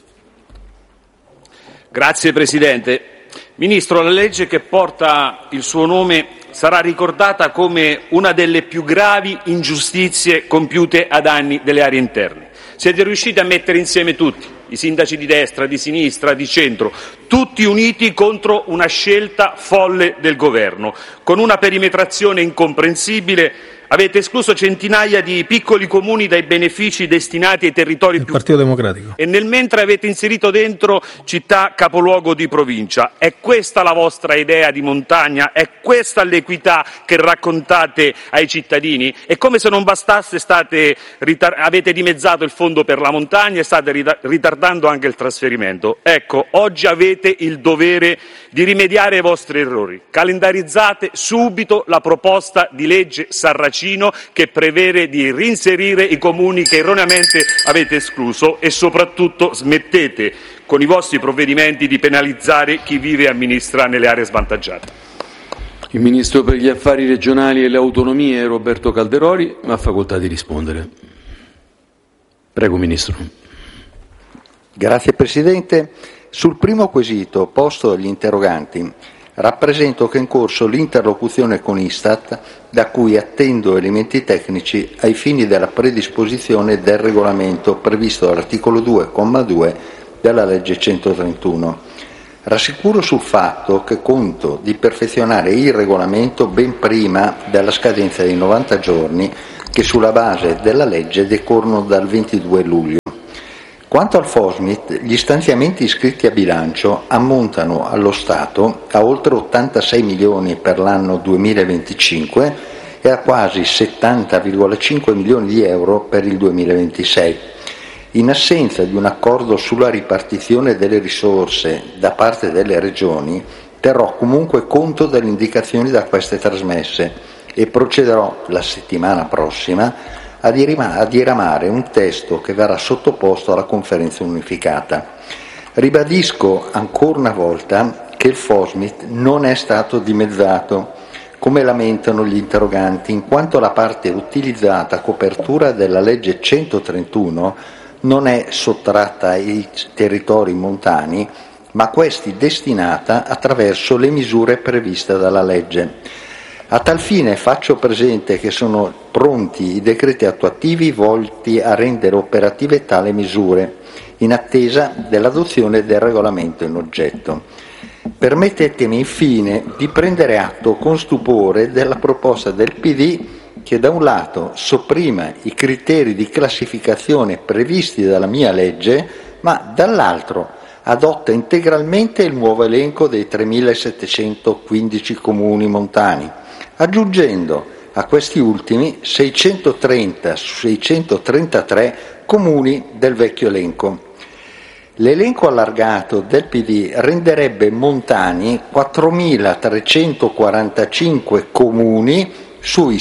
K: Grazie Presidente. Ministro, la legge che porta il suo nome sarà ricordata come una delle più gravi ingiustizie compiute ai danni delle aree interne. Siete riusciti a mettere insieme tutti, i sindaci di destra, di sinistra, di centro, tutti uniti contro una scelta folle del Governo, con una perimetrazione incomprensibile. Avete escluso centinaia di piccoli comuni dai benefici destinati ai territori più
C: Partito Democratico.
K: E nel mentre avete inserito dentro città capoluogo di provincia. È questa la vostra idea di montagna? È questa l'equità che raccontate ai cittadini? E come se non bastasse avete dimezzato il fondo per la montagna e state ritardando anche il trasferimento. Ecco, oggi avete il dovere di rimediare ai vostri errori. Calendarizzate subito la proposta di legge Sarracino, che prevede di reinserire i comuni che erroneamente avete escluso, e soprattutto smettete con i vostri provvedimenti di penalizzare chi vive e amministra nelle aree svantaggiate.
E: Il Ministro per gli Affari Regionali e le Autonomie, Roberto Calderoli, ha facoltà di rispondere. Prego, Ministro.
L: Grazie Presidente. Sul primo quesito posto dagli interroganti, rappresento che è in corso l'interlocuzione con Istat, da cui attendo elementi tecnici ai fini della predisposizione del regolamento previsto dall'articolo 2, comma 2 della legge 131. Rassicuro sul fatto che conto di perfezionare il regolamento ben prima della scadenza dei 90 giorni che sulla base della legge decorrono dal 22 luglio. Quanto al FOSMIT, gli stanziamenti iscritti a bilancio ammontano allo Stato a oltre 86 milioni per l'anno 2025 e a quasi 70,5 milioni di euro per il 2026. In assenza di un accordo sulla ripartizione delle risorse da parte delle Regioni, terrò comunque conto delle indicazioni da queste trasmesse e procederò la settimana prossima a diramare un testo che verrà sottoposto alla Conferenza unificata. Ribadisco ancora una volta che il FOSMIT non è stato dimezzato, come lamentano gli interroganti, in quanto la parte utilizzata a copertura della legge 131 non è sottratta ai territori montani, ma a questi destinata attraverso le misure previste dalla legge. A tal fine faccio presente che sono pronti i decreti attuativi volti a rendere operative tali misure, in attesa dell'adozione del regolamento in oggetto. Permettetemi infine di prendere atto con stupore della proposta del PD che da un lato sopprima i criteri di classificazione previsti dalla mia legge, ma dall'altro adotta integralmente il nuovo elenco dei 3.715 comuni montani, aggiungendo a questi ultimi 630 su 633 comuni del vecchio elenco. L'elenco allargato del PD renderebbe montani 4.345 comuni sui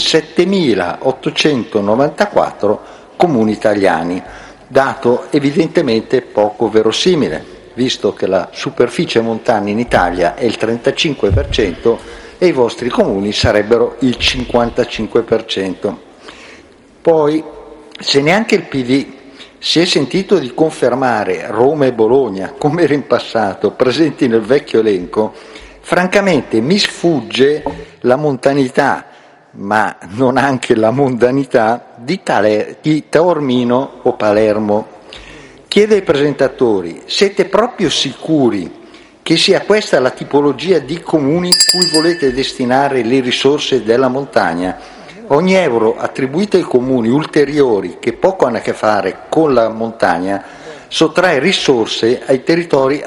L: 7.894 comuni italiani, dato evidentemente poco verosimile, visto che la superficie montana in Italia è il 35%, e i vostri comuni sarebbero il 55%. Poi, se neanche il PD si è sentito di confermare Roma e Bologna, come era in passato, presenti nel vecchio elenco, francamente mi sfugge la montanità, ma non anche la mondanità, di Taormino o Palermo. Chiedo ai presentatori, siete proprio sicuri che sia questa la tipologia di comuni cui volete destinare le risorse della montagna? Ogni euro attribuito ai comuni ulteriori che poco hanno a che fare con la montagna sottrae risorse ai territori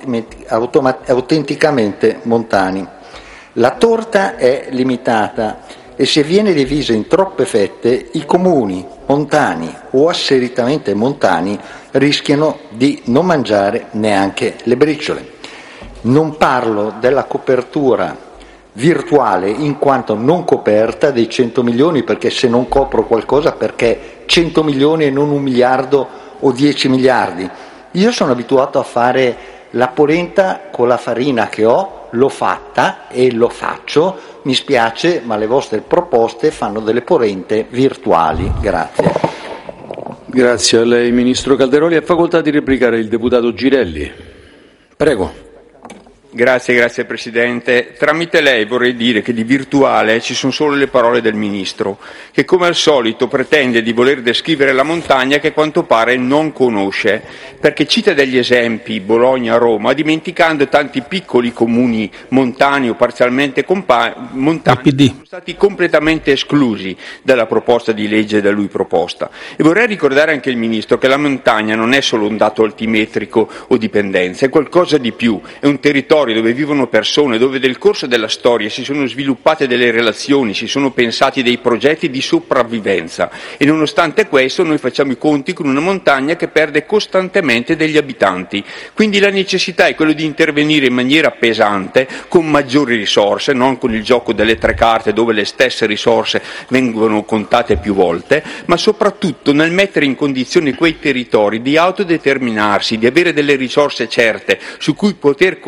L: autenticamente montani. La torta è limitata e se viene divisa in troppe fette, i comuni montani o asseritamente montani rischiano di non mangiare neanche le briciole. Non parlo della copertura virtuale in quanto non coperta dei 100 milioni, perché se non copro qualcosa perché 100 milioni e non 1 miliardo o 10 miliardi. Io sono abituato a fare la polenta con la farina che ho, l'ho fatta e lo faccio, mi spiace ma le vostre proposte fanno delle polente virtuali. Grazie.
E: Grazie a lei Ministro Calderoli. Ha facoltà di replicare il deputato Girelli. Prego.
M: Grazie Presidente. Tramite lei vorrei dire che di virtuale ci sono solo le parole del Ministro, che come al solito pretende di voler descrivere la montagna che a quanto pare non conosce, perché cita degli esempi, Bologna, Roma, dimenticando tanti piccoli comuni montani o parzialmente montani che sono stati completamente esclusi dalla proposta di legge da lui proposta. E vorrei ricordare anche il Ministro che la montagna non è solo un dato altimetrico o di pendenza, è qualcosa di più, è un territorio dove vivono persone, dove nel corso della storia si sono sviluppate delle relazioni, si sono pensati dei progetti di sopravvivenza e nonostante questo noi facciamo i conti con una montagna che perde costantemente degli abitanti. Quindi la necessità è quella di intervenire in maniera pesante, con maggiori risorse, non con il gioco delle tre carte dove le stesse risorse vengono contate più volte, ma soprattutto nel mettere in condizione quei territori di autodeterminarsi, di avere delle risorse certe su cui poter costruire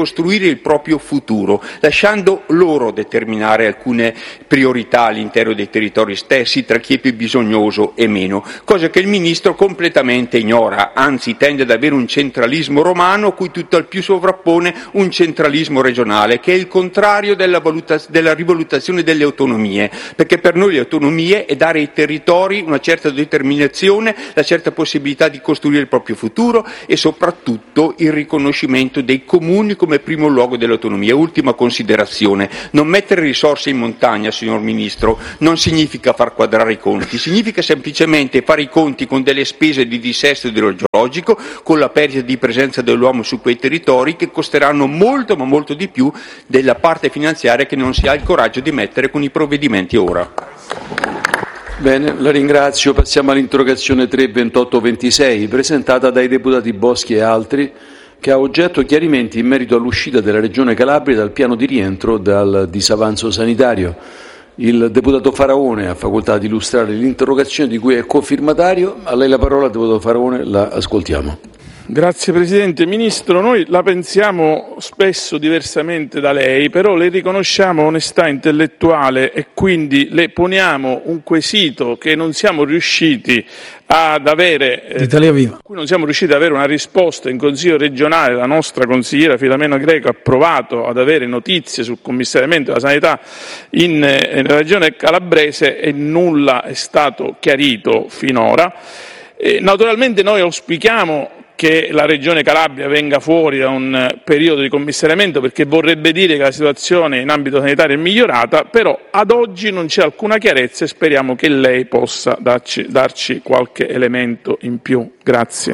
M: costruire il proprio futuro, lasciando loro determinare alcune priorità all'interno dei territori stessi tra chi è più bisognoso e meno, cosa che il Ministro completamente ignora, anzi tende ad avere un centralismo romano a cui tutt'al più sovrappone un centralismo regionale, che è il contrario della rivalutazione delle autonomie, perché per noi le autonomie è dare ai territori una certa determinazione, la certa possibilità di costruire il proprio futuro e soprattutto il riconoscimento dei comuni come primo luogo dell'autonomia. Ultima considerazione: non mettere risorse in montagna, signor Ministro, non significa far quadrare i conti, significa semplicemente fare i conti con delle spese di dissesto idrogeologico, con la perdita di presenza dell'uomo su quei territori, che costeranno molto ma molto di più della parte finanziaria che non si ha il coraggio di mettere con i provvedimenti ora.
E: Bene, la ringrazio. Passiamo all'interrogazione 32826 presentata dai deputati Boschi e altri, che ha oggetto chiarimenti in merito all'uscita della Regione Calabria dal piano di rientro dal disavanzo sanitario. Il deputato Faraone ha facoltà di illustrare l'interrogazione di cui è cofirmatario. A lei la parola, deputato Faraone, la ascoltiamo.
N: Grazie Presidente. Ministro, noi la pensiamo spesso diversamente da lei, però le riconosciamo onestà intellettuale e quindi le poniamo un quesito che non siamo riusciti ad avere, a cui non siamo riusciti ad avere una risposta in Consiglio regionale. La nostra consigliera Filomena Greco ha provato ad avere notizie sul commissariamento della sanità nella regione calabrese e nulla è stato chiarito finora. Naturalmente noi auspichiamo che la Regione Calabria venga fuori da un periodo di commissariamento, perché vorrebbe dire che la situazione in ambito sanitario è migliorata, però ad oggi non c'è alcuna chiarezza e speriamo che lei possa darci qualche elemento in più. Grazie.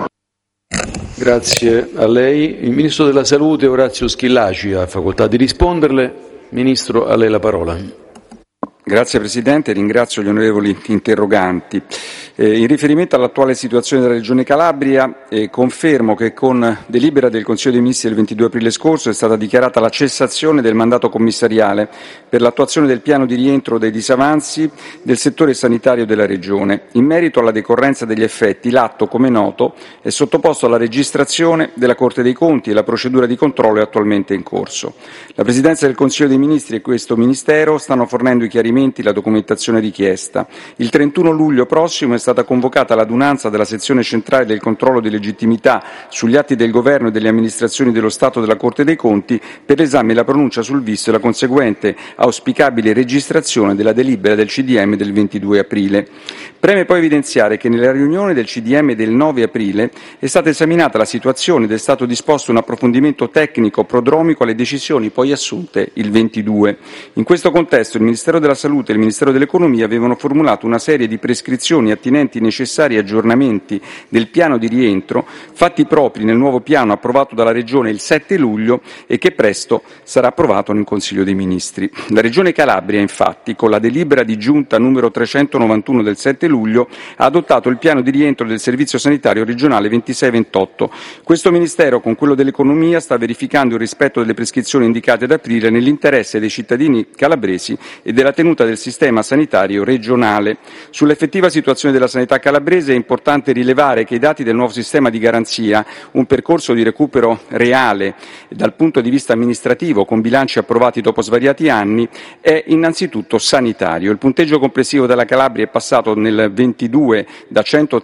E: Grazie a lei. Il Ministro della Salute Orazio Schillaci ha facoltà di risponderle. Ministro, a lei la parola.
O: Grazie Presidente, ringrazio gli onorevoli interroganti. In riferimento all'attuale situazione della Regione Calabria, confermo che con delibera del Consiglio dei Ministri del 22 aprile scorso è stata dichiarata la cessazione del mandato commissariale per l'attuazione del piano di rientro dei disavanzi del settore sanitario della Regione. In merito alla decorrenza degli effetti, l'atto, come noto, è sottoposto alla registrazione della Corte dei Conti e la procedura di controllo è attualmente in corso. La Presidenza del Consiglio dei Ministri e questo Ministero stanno fornendo i chiarimenti e la documentazione richiesta. Il 31 luglio prossimo è stata convocata l'adunanza della sezione centrale del controllo di legittimità sugli atti del Governo e delle amministrazioni dello Stato della Corte dei Conti per l'esame e la pronuncia sul visto e la conseguente auspicabile registrazione della delibera del CDM del 22 aprile. Preme poi evidenziare che nella riunione del CDM del 9 aprile è stata esaminata la situazione ed è stato disposto un approfondimento tecnico prodromico alle decisioni poi assunte il 22. In questo contesto il Ministero della Salute e il Ministero dell'Economia avevano formulato una serie di prescrizioni attinenti ai necessari aggiornamenti del piano di rientro, fatti propri nel nuovo piano approvato dalla Regione il 7 luglio e che presto sarà approvato nel Consiglio dei Ministri. La Regione Calabria, infatti, con la delibera di giunta numero 391 del 7 luglio, ha adottato il piano di rientro del Servizio Sanitario Regionale 26-28. Questo Ministero, con quello dell'Economia, sta verificando il rispetto delle prescrizioni indicate ad aprile nell'interesse dei cittadini calabresi e della tenuta del sistema sanitario regionale. Sull'effettiva situazione della sanità calabrese è importante rilevare che i dati del nuovo sistema di garanzia, un percorso di recupero reale dal punto di vista amministrativo con bilanci approvati dopo svariati anni, è innanzitutto sanitario. Il punteggio complessivo della Calabria è passato nel 22 da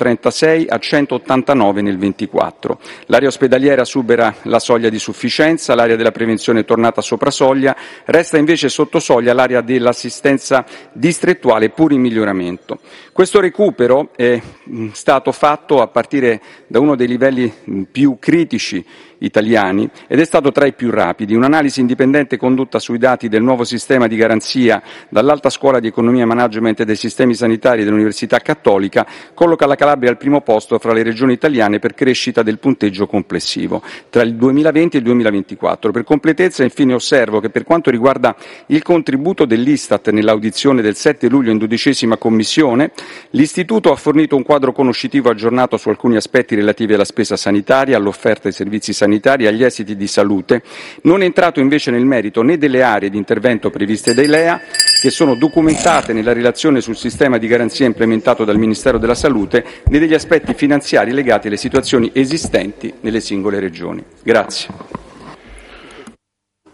O: 136 a 189 nel 24. L'area ospedaliera supera la soglia di sufficienza, l'area della prevenzione è tornata sopra soglia, resta invece sotto soglia l'area dell'assistenza distrettuale pur in miglioramento. Questo recupero è stato fatto a partire da uno dei livelli più critici italiani ed è stato tra i più rapidi. Un'analisi indipendente condotta sui dati del nuovo sistema di garanzia dall'Alta Scuola di Economia e Management dei Sistemi Sanitari dell'Università Cattolica colloca la Calabria al primo posto fra le regioni italiane per crescita del punteggio complessivo tra il 2020 e il 2024. Per completezza, infine, osservo che per quanto riguarda il contributo dell'Istat nell'audizione del 7 luglio in 12ª Commissione, l'Istituto ha fornito un quadro conoscitivo aggiornato su alcuni aspetti relativi alla spesa sanitaria, all'offerta dei servizi sanitari e agli esiti di salute, non è entrato invece nel merito né delle aree di intervento previste dai LEA, che sono documentate nella relazione sul sistema di garanzia implementato dal Ministero della Salute, né degli aspetti finanziari legati alle situazioni esistenti nelle singole regioni. Grazie.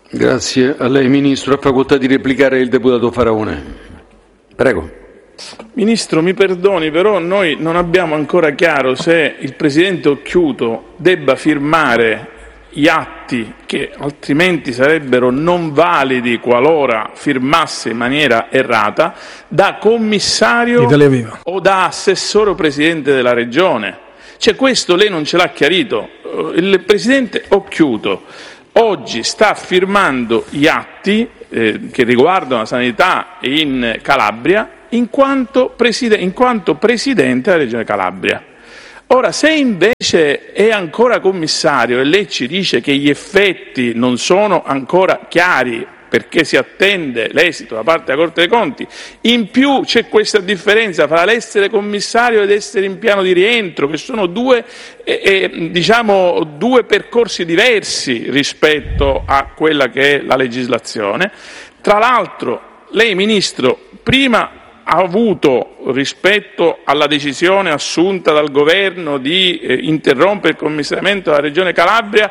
E: Grazie. A lei, Ministro. Ha facoltà di replicare il deputato Faraone. Prego.
N: Ministro, mi perdoni, però noi non abbiamo ancora chiaro se il Presidente Occhiuto debba firmare gli atti che altrimenti sarebbero non validi qualora firmasse in maniera errata, da commissario o da assessore o Presidente della Regione. Cioè, questo lei non ce l'ha chiarito. Il Presidente Occhiuto oggi sta firmando gli atti che riguardano la sanità in Calabria in quanto Presidente della Regione Calabria. Ora, se invece è ancora commissario e lei ci dice che gli effetti non sono ancora chiari perché si attende l'esito da parte della Corte dei Conti, in più c'è questa differenza fra l'essere commissario ed essere in piano di rientro, che sono due percorsi diversi rispetto a quella che è la legislazione. Tra l'altro, lei, Ministro, prima ha avuto, rispetto alla decisione assunta dal Governo di interrompere il commissariamento della Regione Calabria,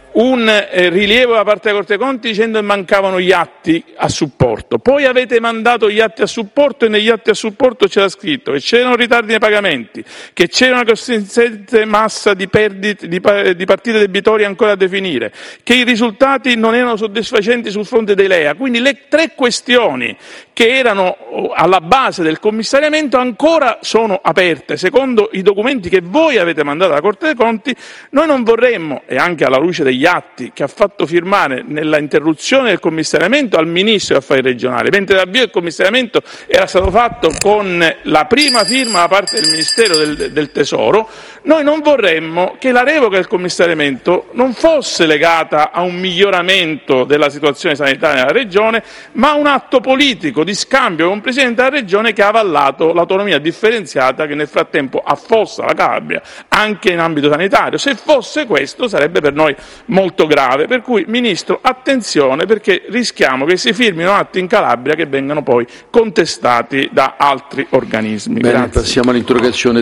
N: un rilievo da parte della Corte dei Conti dicendo che mancavano gli atti a supporto. Poi avete mandato gli atti a supporto e negli atti a supporto c'era scritto che c'erano ritardi nei pagamenti, che c'era una consistente massa di perdite di partite debitorie ancora da definire, che i risultati non erano soddisfacenti sul fronte dei LEA. Quindi le tre questioni che erano alla base del commissariamento ancora sono aperte. Secondo i documenti che voi avete mandato alla Corte dei Conti, noi non vorremmo, e anche alla luce degli atti che ha fatto firmare nella interruzione del commissariamento al Ministro degli Affari Regionali, mentre l'avvio del commissariamento era stato fatto con la prima firma da parte del Ministero del Tesoro, noi non vorremmo che la revoca del commissariamento non fosse legata a un miglioramento della situazione sanitaria nella Regione, ma a un atto politico di scambio con un Presidente della Regione che ha avallato l'autonomia differenziata che nel frattempo affossa la Calabria anche in ambito sanitario. Se fosse questo sarebbe per noi molto grave, per cui, Ministro, attenzione, perché rischiamo che si firmino atti in Calabria che vengano poi contestati da altri organismi.
E: Bene,
N: Grazie.
E: passiamo all'interrogazione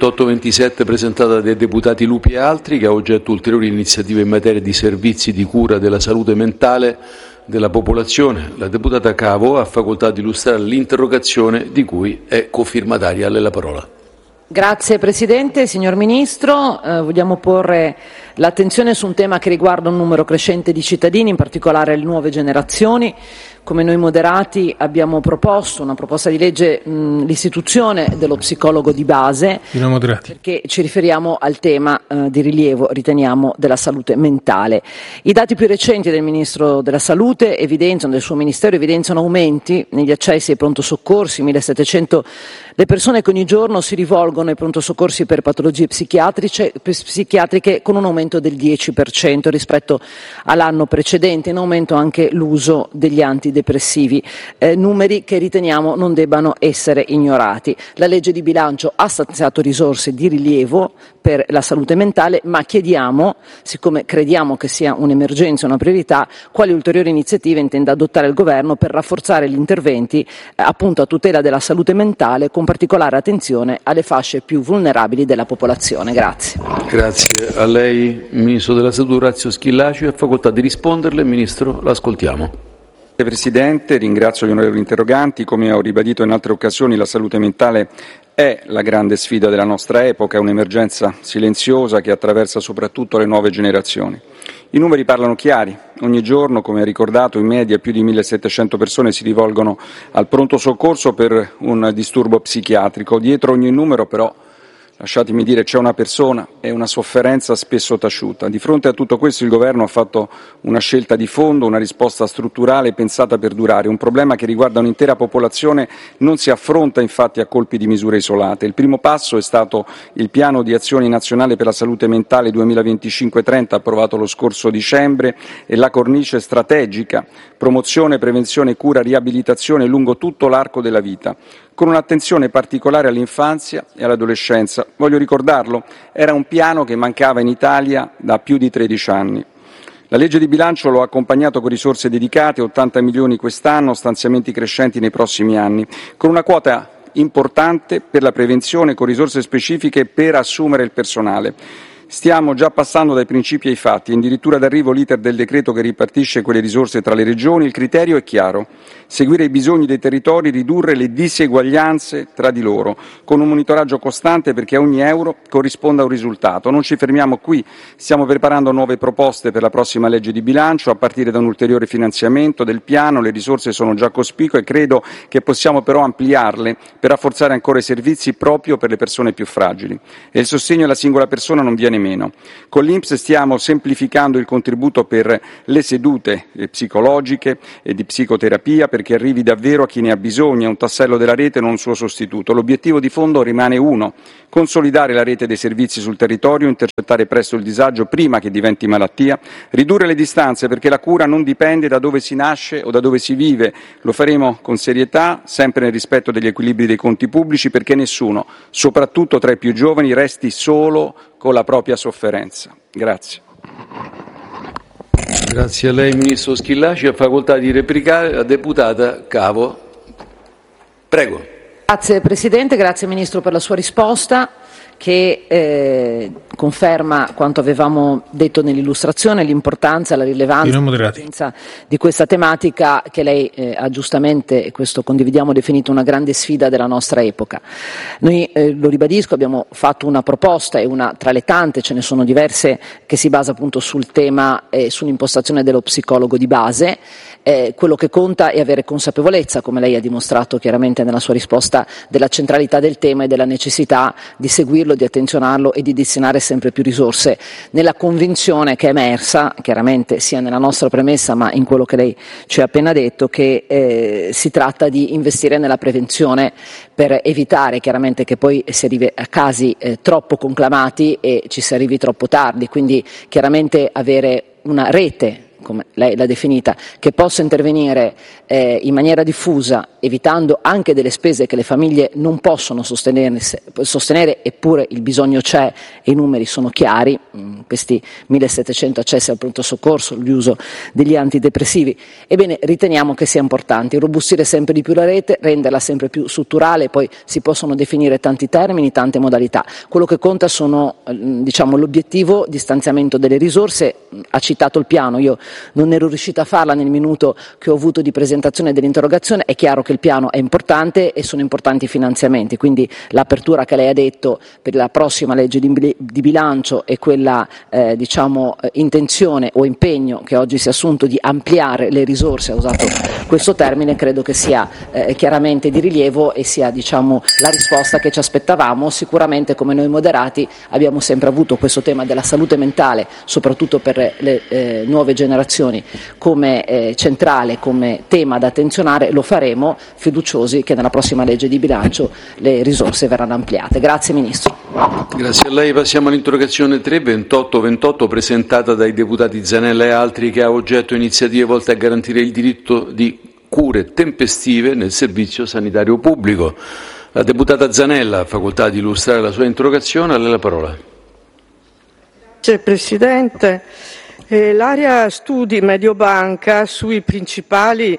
E: 3-2827 presentata dai deputati Lupi e altri, che ha oggetto ulteriori iniziative in materia di servizi di cura della salute mentale della popolazione. La deputata Cavo ha facoltà di illustrare l'interrogazione di cui è cofirmataria. A lei la parola.
P: Grazie Presidente, signor Ministro. Vogliamo porre l'attenzione su un tema che riguarda un numero crescente di cittadini, in particolare le nuove generazioni. Come noi moderati abbiamo proposto una proposta di legge, l'istituzione dello psicologo di base, perché ci riferiamo al tema di rilievo, riteniamo, della salute mentale. I dati più recenti del Ministro della Salute del suo Ministero evidenziano aumenti negli accessi ai pronto soccorsi, 1700 le persone che ogni giorno si rivolgono ai pronto soccorsi per patologie psichiatriche con un aumento del 10% rispetto all'anno precedente, in aumento anche l'uso degli antidepressivi, numeri che riteniamo non debbano essere ignorati. La legge di bilancio ha stanziato risorse di rilievo per la salute mentale, ma chiediamo, siccome crediamo che sia un'emergenza, una priorità, quali ulteriori iniziative intenda adottare il Governo per rafforzare gli interventi appunto a tutela della salute mentale, con particolare attenzione alle fasce più vulnerabili della popolazione. Grazie.
E: Grazie a lei, Ministro della Salute Orazio Schillaci. Ha facoltà di risponderle. Ministro, l'ascoltiamo.
O: Presidente, ringrazio gli onorevoli interroganti. Come ho ribadito in altre occasioni, la salute mentale è la grande sfida della nostra epoca, è un'emergenza silenziosa che attraversa soprattutto le nuove generazioni. I numeri parlano chiari. Ogni giorno, come ha ricordato, in media più di 1700 persone si rivolgono al pronto soccorso per un disturbo psichiatrico. Dietro ogni numero, però, lasciatemi dire, c'è una persona e una sofferenza spesso taciuta. Di fronte a tutto questo il Governo ha fatto una scelta di fondo, una risposta strutturale pensata per durare. Un problema che riguarda un'intera popolazione non si affronta infatti a colpi di misure isolate. Il primo passo è stato il Piano di Azione Nazionale per la Salute Mentale 2025-30, approvato lo scorso dicembre, e la cornice strategica promozione, prevenzione, cura, riabilitazione lungo tutto l'arco della vita, con un'attenzione particolare all'infanzia e all'adolescenza. Voglio ricordarlo, era un piano che mancava in Italia da più di 13 anni. La legge di bilancio lo ha accompagnato con risorse dedicate, 80 milioni quest'anno, stanziamenti crescenti nei prossimi anni, con una quota importante per la prevenzione, con risorse specifiche per assumere il personale. Stiamo già passando dai principi ai fatti, è addirittura d'arrivo l'iter del decreto che ripartisce quelle risorse tra le regioni. Il criterio è chiaro: seguire i bisogni dei territori, ridurre le diseguaglianze tra di loro, con un monitoraggio costante perché ogni euro corrisponda a un risultato. Non ci fermiamo qui, stiamo preparando nuove proposte per la prossima legge di bilancio, a partire da un ulteriore finanziamento del piano. Le risorse sono già cospicue e credo che possiamo però ampliarle per rafforzare ancora i servizi proprio per le persone più fragili. E il sostegno alla singola persona non viene meno. Con l'INPS stiamo semplificando il contributo per le sedute psicologiche e di psicoterapia perché arrivi davvero a chi ne ha bisogno, è un tassello della rete, non un suo sostituto. L'obiettivo di fondo rimane uno: consolidare la rete dei servizi sul territorio, intercettare presto il disagio prima che diventi malattia, ridurre le distanze perché la cura non dipende da dove si nasce o da dove si vive. Lo faremo con serietà, sempre nel rispetto degli equilibri dei conti pubblici, perché nessuno, soprattutto tra i più giovani, resti solo con la propria sofferenza. Grazie.
E: Grazie a lei, Ministro Schillaci. Ha facoltà di replicare la deputata Cavo. Prego.
P: Grazie Presidente, grazie Ministro per la sua risposta, che conferma quanto avevamo detto nell'illustrazione, l'importanza, la rilevanza di questa tematica che lei ha giustamente, e questo condividiamo, definito una grande sfida della nostra epoca. Noi, lo ribadisco, abbiamo fatto una proposta, e una tra le tante, ce ne sono diverse, che si basa appunto sul tema e sull'impostazione dello psicologo di base. Quello che conta è avere consapevolezza, come lei ha dimostrato chiaramente nella sua risposta, della centralità del tema e della necessità di seguirlo, di attenzionarlo e di destinare sempre più risorse, nella convinzione che è emersa chiaramente sia nella nostra premessa ma in quello che lei ci ha appena detto, che si tratta di investire nella prevenzione per evitare chiaramente che poi si arrivi a casi troppo conclamati e ci si arrivi troppo tardi, quindi chiaramente avere una rete, come lei l'ha definita, che possa intervenire in maniera diffusa, evitando anche delle spese che le famiglie non possono sostenere, eppure il bisogno c'è e i numeri sono chiari, questi 1700 accessi al pronto soccorso, l'uso degli antidepressivi. Ebbene, riteniamo che sia importante irrobustire sempre di più la rete, renderla sempre più strutturale, poi si possono definire tanti termini, tante modalità. Quello che conta sono, l'obiettivo di stanziamento delle risorse. Ha citato il piano, io non ero riuscita a farla nel minuto che ho avuto di presentazione dell'interrogazione. È chiaro che il piano è importante e sono importanti i finanziamenti, quindi l'apertura che lei ha detto per la prossima legge di bilancio e quella intenzione o impegno che oggi si è assunto di ampliare le risorse, ha usato questo termine, credo che sia chiaramente di rilievo e sia la risposta che ci aspettavamo. Sicuramente come noi moderati abbiamo sempre avuto questo tema della salute mentale, soprattutto per le nuove generazioni, come centrale, come tema da attenzionare. Lo faremo fiduciosi che nella prossima legge di bilancio le risorse verranno ampliate. Grazie Ministro.
E: Grazie a lei. Passiamo all'interrogazione 32828 presentata dai deputati Zanella e altri, che ha oggetto iniziative volte a garantire il diritto di cure tempestive nel servizio sanitario pubblico. La deputata Zanella ha facoltà di illustrare la sua interrogazione. A lei la parola.
Q: Grazie Presidente. L'area studi Mediobanca sui principali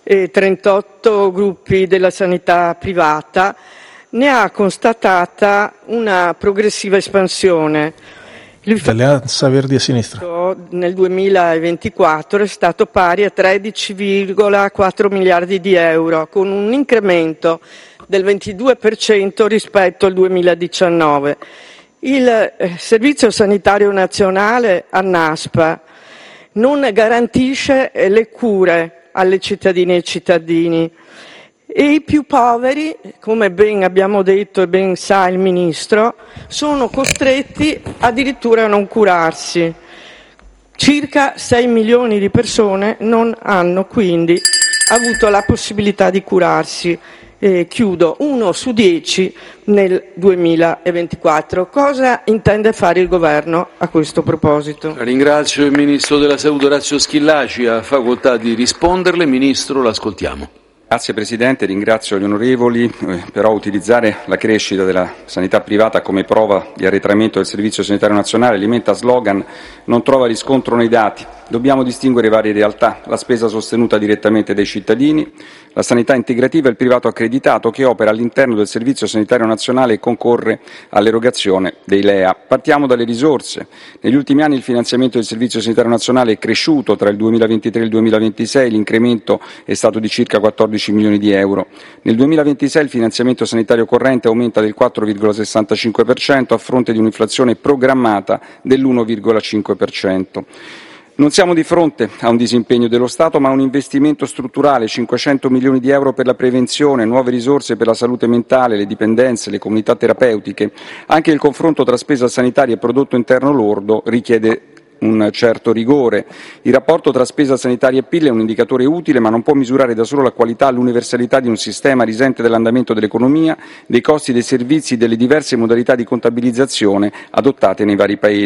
Q: 38 gruppi della sanità privata ne ha constatata una progressiva espansione.
C: Alleanza Verdi a Sinistra.
Q: Nel 2024 è stato pari a 13,4 miliardi di euro, con un incremento del 22% rispetto al 2019. Il Servizio Sanitario Nazionale, ANNASP, non garantisce le cure alle cittadine e cittadini, e i più poveri, come ben abbiamo detto e ben sa il Ministro, sono costretti addirittura a non curarsi. Circa 6 milioni di persone non hanno quindi avuto la possibilità di curarsi. Chiudo, 1 su 10 nel 2024. Cosa intende fare il Governo a questo proposito?
E: Ringrazio il Ministro della Salute Orazio Schillaci, ha facoltà di risponderle. Ministro, l'ascoltiamo.
O: Grazie Presidente, ringrazio gli onorevoli, però utilizzare la crescita della sanità privata come prova di arretramento del Servizio Sanitario Nazionale alimenta slogan, non trova riscontro nei dati. Dobbiamo distinguere varie realtà, la spesa sostenuta direttamente dai cittadini, la sanità integrativa e il privato accreditato che opera all'interno del Servizio Sanitario Nazionale e concorre all'erogazione dei LEA. Partiamo dalle risorse. Negli ultimi anni il finanziamento del Servizio Sanitario Nazionale è cresciuto, tra il 2023 e il 2026 l'incremento è stato di circa 14 milioni di euro. Nel 2026 il finanziamento sanitario corrente aumenta del 4,65% a fronte di un'inflazione programmata dell'1,5%. Non siamo di fronte a un disimpegno dello Stato, ma a un investimento strutturale, 500 milioni di euro per la prevenzione, nuove risorse per la salute mentale, le dipendenze, le comunità terapeutiche. Anche il confronto tra spesa sanitaria e prodotto interno lordo richiede un certo rigore. Il rapporto tra spesa sanitaria e PIL è un indicatore utile, ma non può misurare da solo la qualità e l'universalità di un sistema risente dell'andamento dell'economia, dei costi dei servizi e delle diverse modalità di contabilizzazione adottate nei vari Paesi.